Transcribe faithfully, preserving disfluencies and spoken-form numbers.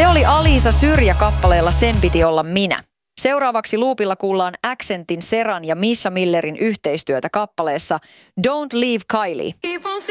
Se oli Alisa Syrjä kappaleella Sen piti olla minä. Seuraavaksi luupilla kuullaan Accentin Seran ja Misha Millerin yhteistyötä kappaleessa Don't Leave Kylie.